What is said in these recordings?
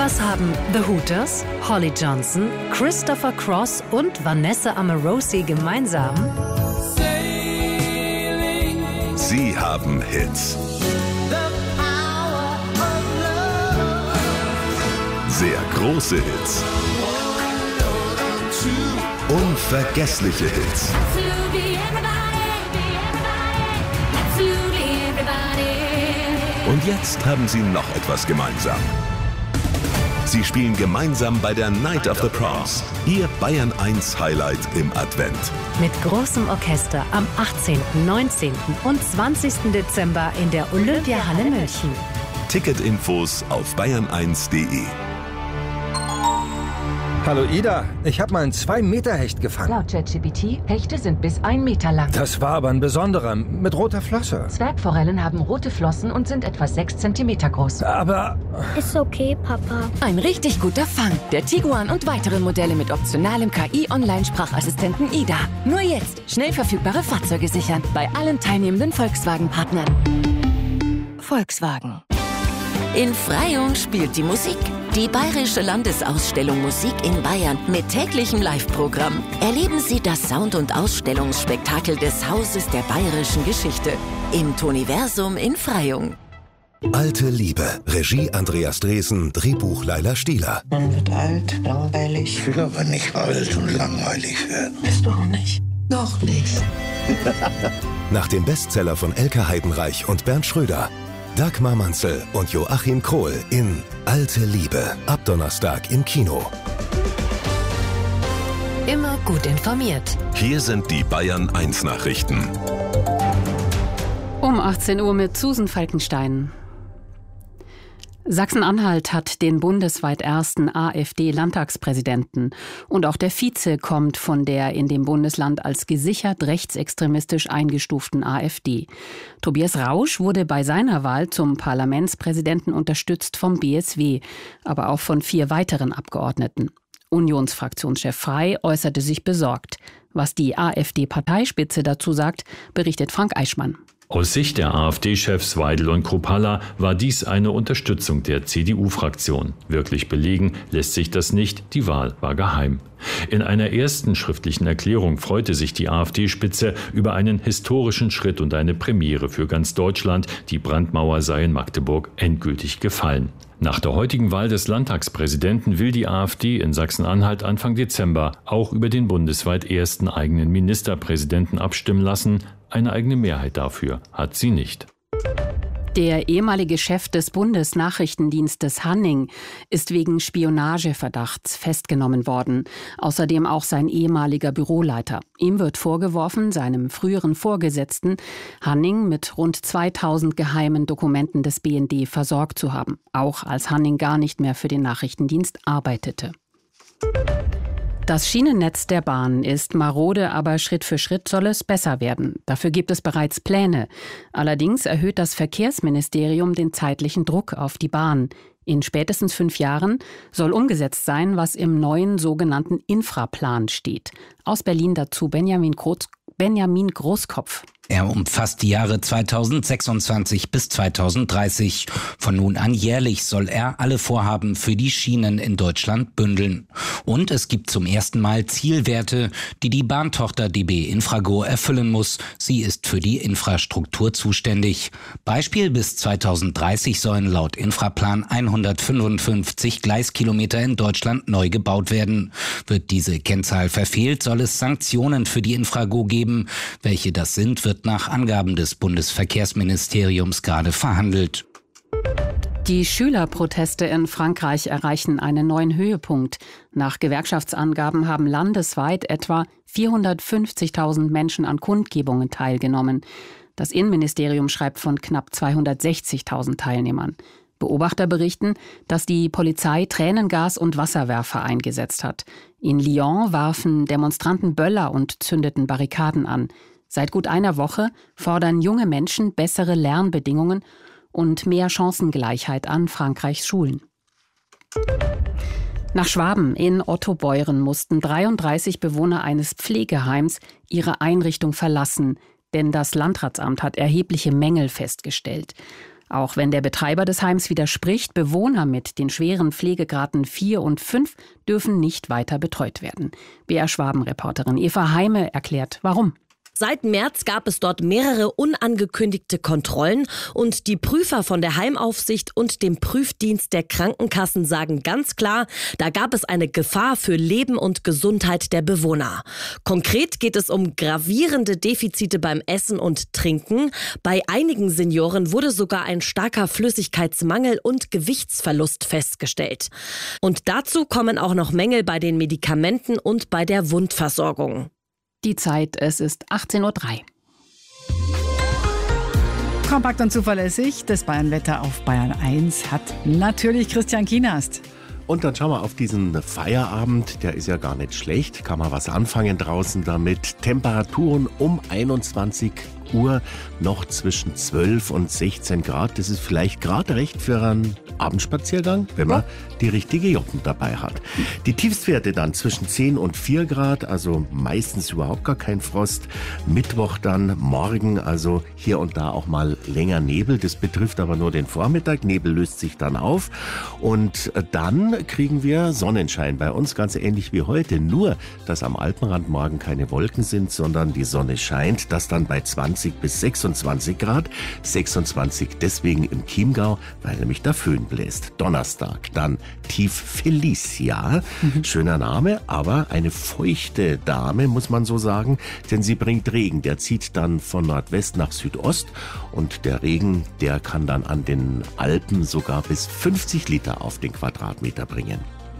Was haben The Hooters, Holly Johnson, Christopher Cross und Vanessa Amorosi gemeinsam? Sie haben Hits. Sehr große Hits. Unvergessliche Hits. Und jetzt haben sie noch etwas gemeinsam. Sie spielen gemeinsam bei der Night of the Proms. Ihr Bayern 1 Highlight im Advent. Mit großem Orchester am 18., 19. und 20. Dezember in der Olympiahalle München. Ticketinfos auf bayern1.de. Hallo Ida, ich habe mal einen 2-Meter-Hecht gefangen. Laut ChatGPT, Hechte sind bis 1 Meter lang. Das war aber ein besonderer, mit roter Flosse. Zwergforellen haben rote Flossen und sind etwa 6 Zentimeter groß. Aber... Ist okay, Papa. Ein richtig guter Fang. Der Tiguan und weitere Modelle mit optionalem KI-Online-Sprachassistenten Ida. Nur jetzt schnell verfügbare Fahrzeuge sichern bei allen teilnehmenden Volkswagen-Partnern. Volkswagen. In Freyung spielt die Musik. Die Bayerische Landesausstellung Musik in Bayern mit täglichem Live-Programm. Erleben Sie das Sound- und Ausstellungsspektakel des Hauses der bayerischen Geschichte im Toniversum in Freyung. Alte Liebe. Regie Andreas Dresen, Drehbuch Laila Stieler. Man wird alt, langweilig. Ich will aber nicht alt und langweilig werden. Bist du auch nicht? Noch nicht. Nach dem Bestseller von Elke Heidenreich und Bernd Schröder. Dagmar Manzel und Joachim Krohl in Alte Liebe. Ab Donnerstag im Kino. Immer gut informiert. Hier sind die Bayern 1 Nachrichten. Um 18 Uhr mit Susan Falkenstein. Sachsen-Anhalt hat den bundesweit ersten AfD-Landtagspräsidenten. Und auch der Vize kommt von der in dem Bundesland als gesichert rechtsextremistisch eingestuften AfD. Tobias Rausch wurde bei seiner Wahl zum Parlamentspräsidenten unterstützt vom BSW, aber auch von 4 weiteren Abgeordneten. Unionsfraktionschef Frey äußerte sich besorgt. Was die AfD-Parteispitze dazu sagt, berichtet Frank Eichmann. Aus Sicht der AfD-Chefs Weidel und Kruppalla war dies eine Unterstützung der CDU-Fraktion. Wirklich belegen lässt sich das nicht, die Wahl war geheim. In einer ersten schriftlichen Erklärung freute sich die AfD-Spitze über einen historischen Schritt und eine Premiere für ganz Deutschland. Die Brandmauer sei in Magdeburg endgültig gefallen. Nach der heutigen Wahl des Landtagspräsidenten will die AfD in Sachsen-Anhalt Anfang Dezember auch über den bundesweit ersten eigenen Ministerpräsidenten abstimmen lassen. Eine eigene Mehrheit dafür hat sie nicht. Der ehemalige Chef des Bundesnachrichtendienstes Hanning ist wegen Spionageverdachts festgenommen worden. Außerdem auch sein ehemaliger Büroleiter. Ihm wird vorgeworfen, seinem früheren Vorgesetzten Hanning mit rund 2000 geheimen Dokumenten des BND versorgt zu haben. Auch als Hanning gar nicht mehr für den Nachrichtendienst arbeitete. Das Schienennetz der Bahn ist marode, aber Schritt für Schritt soll es besser werden. Dafür gibt es bereits Pläne. Allerdings erhöht das Verkehrsministerium den zeitlichen Druck auf die Bahn. In spätestens 5 Jahren soll umgesetzt sein, was im neuen sogenannten Infraplan steht. Aus Berlin dazu Benjamin Großkopf. Er umfasst die Jahre 2026 bis 2030. Von nun an jährlich soll er alle Vorhaben für die Schienen in Deutschland bündeln. Und es gibt zum ersten Mal Zielwerte, die die Bahntochter DB Infrago erfüllen muss. Sie ist für die Infrastruktur zuständig. Beispiel: bis 2030 sollen laut Infraplan 155 Gleiskilometer in Deutschland neu gebaut werden. Wird diese Kennzahl verfehlt, soll es Sanktionen für die Infrago geben. Welche das sind, wird nach Angaben des Bundesverkehrsministeriums gerade verhandelt. Die Schülerproteste in Frankreich erreichen einen neuen Höhepunkt. Nach Gewerkschaftsangaben haben landesweit etwa 450.000 Menschen an Kundgebungen teilgenommen. Das Innenministerium schreibt von knapp 260.000 Teilnehmern. Beobachter berichten, dass die Polizei Tränengas und Wasserwerfer eingesetzt hat. In Lyon warfen Demonstranten Böller und zündeten Barrikaden an. Seit gut einer Woche fordern junge Menschen bessere Lernbedingungen und mehr Chancengleichheit an Frankreichs Schulen. Nach Schwaben in Ottobeuren mussten 33 Bewohner eines Pflegeheims ihre Einrichtung verlassen, denn das Landratsamt hat erhebliche Mängel festgestellt. Auch wenn der Betreiber des Heims widerspricht, Bewohner mit den schweren Pflegegraden 4 und 5 dürfen nicht weiter betreut werden. BR-Schwaben-Reporterin Eva Heime erklärt, warum. Seit März gab es dort mehrere unangekündigte Kontrollen und die Prüfer von der Heimaufsicht und dem Prüfdienst der Krankenkassen sagen ganz klar, da gab es eine Gefahr für Leben und Gesundheit der Bewohner. Konkret geht es um gravierende Defizite beim Essen und Trinken. Bei einigen Senioren wurde sogar ein starker Flüssigkeitsmangel und Gewichtsverlust festgestellt. Und dazu kommen auch noch Mängel bei den Medikamenten und bei der Wundversorgung. Die Zeit, es ist 18:03 Uhr. Kompakt und zuverlässig, das Bayernwetter auf Bayern 1 hat natürlich Christian Kienast. Und dann schauen wir auf diesen Feierabend, der ist ja gar nicht schlecht, kann man was anfangen draußen damit. Temperaturen um 21 Uhr noch zwischen 12 und 16 Grad. Das ist vielleicht gerade recht für einen Abendspaziergang, wenn man die richtige Joppen dabei hat. Die Tiefstwerte dann zwischen 10 und 4 Grad, also meistens überhaupt gar kein Frost. Mittwoch dann morgen, also hier und da auch mal länger Nebel. Das betrifft aber nur den Vormittag. Nebel löst sich dann auf und dann kriegen wir Sonnenschein bei uns, ganz ähnlich wie heute. Nur, dass am Alpenrand morgen keine Wolken sind, sondern die Sonne scheint. Das dann bei 20 bis 26 Grad. 26 deswegen im Chiemgau, weil nämlich der Föhn bläst. Donnerstag dann Tief Felicia. Schöner Name, aber eine feuchte Dame, muss man so sagen, denn sie bringt Regen. Der zieht dann von Nordwest nach Südost und der Regen, der kann dann an den Alpen sogar bis 50 Liter auf den Quadratmeter bringen.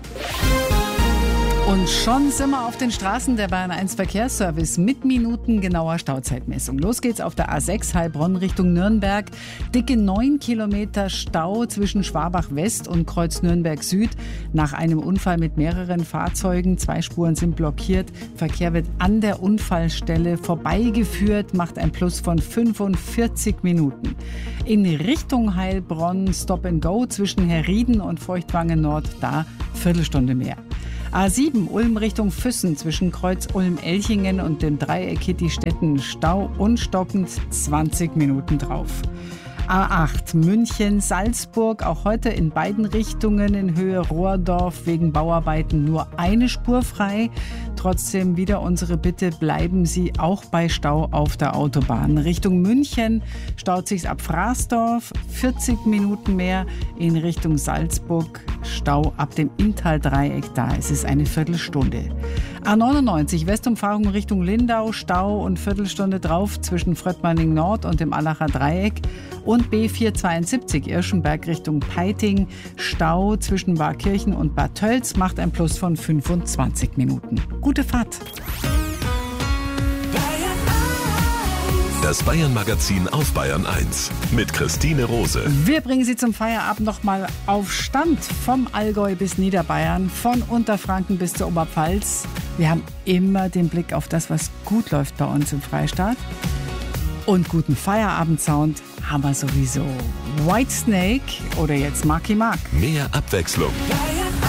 Und schon sind wir auf den Straßen. Der Bayern 1 Verkehrsservice mit minutengenauer Stauzeitmessung. Los geht's auf der A6 Heilbronn Richtung Nürnberg. Dicke 9 Kilometer Stau zwischen Schwabach West und Kreuz Nürnberg Süd. Nach einem Unfall mit mehreren Fahrzeugen. 2 Spuren sind blockiert. Verkehr wird an der Unfallstelle vorbeigeführt. Macht ein Plus von 45 Minuten. In Richtung Heilbronn Stop and Go zwischen Herrieden und Feuchtwangen Nord. Da Viertelstunde mehr. A7 Ulm Richtung Füssen zwischen Kreuz Ulm-Elchingen und dem Dreieck Hittistetten Stau und stockend 20 Minuten drauf. A8 München-Salzburg, auch heute in beiden Richtungen in Höhe Rohrdorf wegen Bauarbeiten nur eine Spur frei. Trotzdem wieder unsere Bitte, bleiben Sie auch bei Stau auf der Autobahn. Richtung München staut sich's ab Fraßdorf, 40 Minuten mehr. In Richtung Salzburg Stau ab dem Inntal-Dreieck, da ist es eine Viertelstunde. A99 Westumfahrung Richtung Lindau, Stau und Viertelstunde drauf zwischen Fröttmanning Nord und dem Allacher Dreieck. Und B472 Irschenberg Richtung Peiting, Stau zwischen Barkirchen und Bad Tölz, macht ein Plus von 25 Minuten. Gute Fahrt! Das Bayern-Magazin auf Bayern 1 mit Christine Rose. Wir bringen Sie zum Feierabend nochmal auf Stand vom Allgäu bis Niederbayern, von Unterfranken bis zur Oberpfalz. Wir haben immer den Blick auf das, was gut läuft bei uns im Freistaat. Und guten Feierabendsound haben wir sowieso. Whitesnake oder jetzt Marky Mark. Mehr Abwechslung.